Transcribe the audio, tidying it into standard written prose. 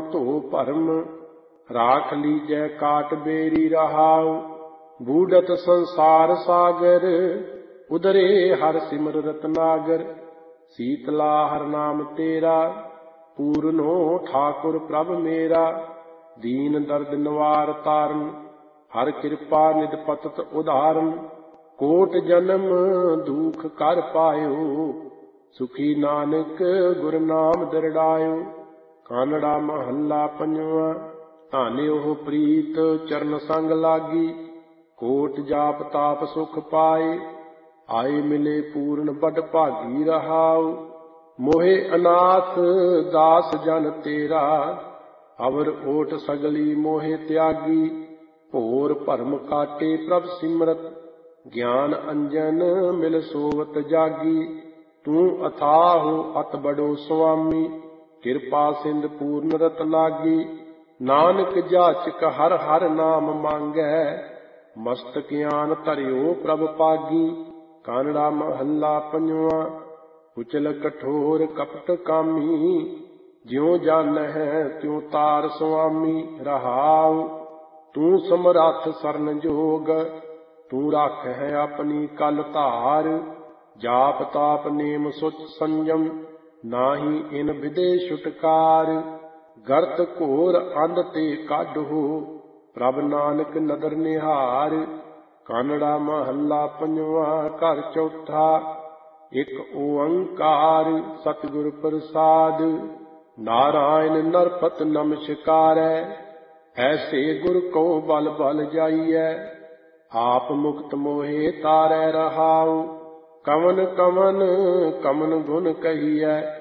ਧੋ ਭਰਮ, ਰਾਖ ਲੀਜੈ ਕਾਟ ਬੇਰੀ ਰਹਾਉ। ਬੂਢਤ ਸੰਸਾਰ ਸਾਗਰ, ਉਦਰੇ ਹਰ ਸਿਮਰ ਰਤਨਾਗਰ। ਸੀਤਲਾ ਹਰ ਨਾਮ ਤੇਰਾ, ਪੂਰਨੋ ਠਾਕੁਰ ਪ੍ਰਭ ਮੇਰਾ। ਦੀਨ ਦਰਦ ਨਿਵਾਰ ਤਾਰਨ, ਹਰ ਕਿਰਪਾ ਨਿਧ ਪਤਤ ਉਧਾਰਨ। ਕੋਟ ਜਨਮ ਦੁਖ ਕਰ ਪਾਇਓ, ਸੁਖੀ ਨਾਨਕ ਗੁਰ ਨਾਮ ਦਰੜਾਇਓ। ਕਾਨੜਾ ਮਹੱਲਾ ਪੰਜਵਾਂ। ਧਨ ਉਹ ਪ੍ਰੀਤ ਚਰਨ ਸੰਗ ਲਾਗੀ, ਕੋਟ ਜਾਪ ਤਾਪ ਸੁਖ ਪਾਏ। ਆਏ ਮਿਲੇ ਪੂਰਨ ਬਡ ਭਾਗੀ ਰਹਾਉ, ਮੋਹਿ ਅਨਾਥ ਦਾਸ ਜਨ ਤੇਰਾ। ਅਵਰ ਓਟ ਸਗਲੀ ਮੋਹਿ ਤਿਆਗੀ, ਭੋਰ ਭਰਮ ਕਾਟੇ ਪ੍ਰਭ ਸਿਮਰਤ। ਗਿਆਨ ਅੰਜਨ ਮਿਲ ਸੋਵਤ ਜਾਗੀ, ਤੂੰ ਅਥਾਹੁ ਅਤ ਬੜੋ ਸੁਆਮੀ। ਕਿਰਪਾ ਸਿੰਧ ਪੂਰਨ ਰਤ ਲਾਗੀ, ਨਾਨਕ ਜਾਚਕ ਹਰ ਹਰ ਨਾਮ ਮੰਗੈ। ਮਸਤਕ ਆਨ ਧਰਿਓ ਪ੍ਰਭ ਪਾਗੀ। ਕਾਨੜਾ ਮਹੱਲਾ ਪੰਜਵਾਂ। ਕੁਚਲ ਕਠੋਰ ਕਪਟ ਕਾਮੀ, ਜਿਉ ਜਾਣਹਿ ਤਿਉ ਤਾਰ ਸੁਆਮੀ ਰਹਾਉ। ਤੂੰ ਸਮਰੱਥ ਸਰਨ ਜੋਗ, ਤੂੰ ਰਾਖਹਿ ਆਪਣੀ ਕਲ ਧਾਰ। ਜਾਪ ਤਾਪ ਨੇਮ ਸੁਚ ਸੰਜਮ, ਨਾਹੀ ਇਨ ਵਿਦੇ ਛੁਟਕਾਰ। ਗਰਤ ਘੋਰ ਅੰਧ ਤੇ ਕਾਢੋ, ਪ੍ਰਭ ਨਾਨਕ ਨਦਰ ਨਿਹਾਰ। ਕਾਨੜਾ ਮਹੱਲਾ ਪੰਜਵਾਂ। ਘਰ ਚੌਥਾ। ਇਕ ਓੰਕਾਰ ਸਤਿਗੁਰ ਪ੍ਰਸਾਦ, ਨਾਰਾਇਣ ਨਰਪਤ ਨਮਸਕਾਰੈ। ਐਸੇ ਗੁਰ ਕੋ ਬਲ ਬਲ ਜਾਈਐ, ਆਪ ਮੁਕਤ ਮੋਹਿ ਤਾਰੈ ਰਹਾਉ। ਕਵਨ ਕਵਨ ਕਮਨ ਗੁਣ ਕਹੀਐ,